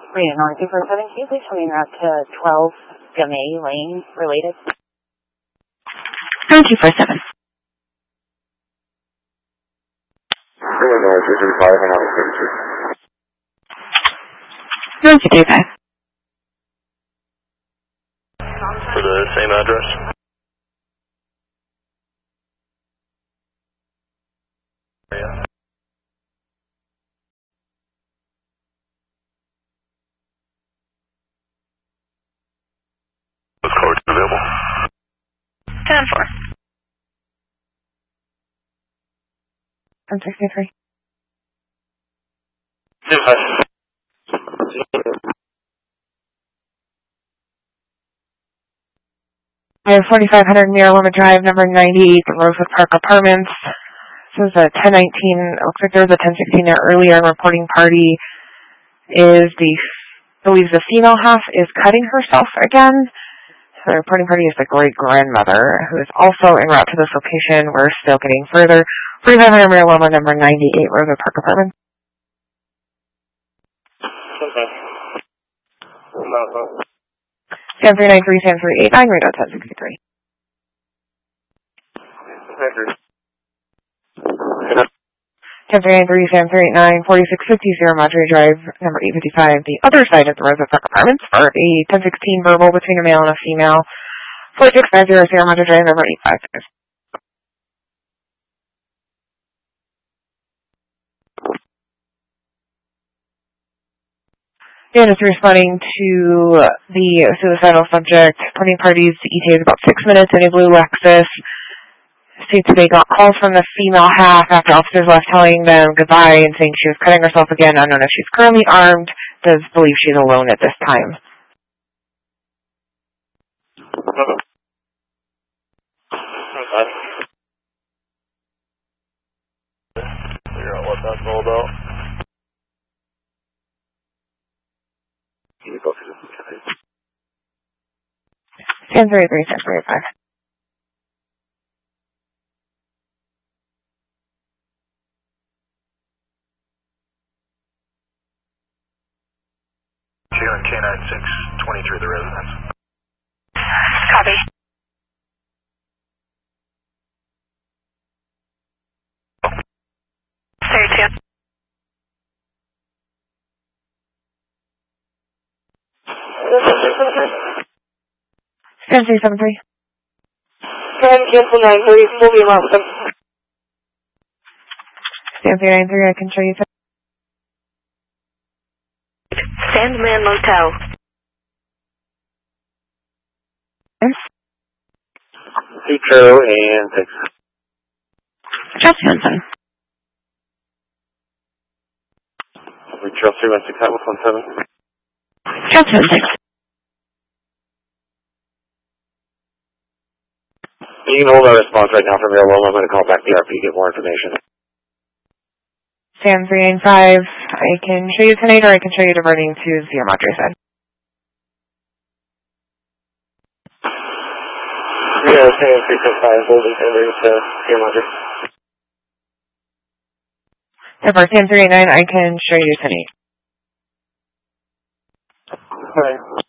Rita North, for 7, can you please tell me your route to 12 Gamay Lane related? 9247. Rita North, 335, and out of 9235. For the same address? Yeah. What's code available? 10-4. 163. I have 4500 Miraloma Drive, number 98, Rosewood Park Apartments. This is a 1019. It looks like there was a 1016 there earlier. And reporting party is believes the female half is cutting herself again. So the reporting party is the great grandmother, who is also en route to this location. We're still getting further. 4500 Miraloma, number 98, Rosewood Park Apartments. Sam 393, Sam 389, radar 1063. Sam 393, Sam 389, 4650 Madre Drive, number 855, the other side of the Rosewood Park Apartments for a 1016 verbal between a male and a female. 4650 Madre Drive, number 855. Dan is responding to the suicidal subject. Reporting parties, ETA is about 6 minutes in a blue Lexus. States they got calls from the female half after officers left telling them goodbye and saying she was cutting herself again. Unknown if she's currently armed. Does believe she's alone at this time. Figure out what that's all about. Sam 383, Sam 385. Sharon K-9 623, the residence. Copy. Sorry, Sam. Sam 373. Sam cancel 930, we'll be along with them. Sam 393, I can show you. Sandman Motel. Petro and thanks. Just Hanson. We trust 316 out with 17. Just Hanson. You can hold our response right now from your loan. I'm going to call back PRP to get more information. Sam 395, I can show you tonight or I can show you diverting to Sierra Madre side. Yeah, Sam 365, holding diverting to Sierra Madre. For Sam 389, I can show you tonight. Hi.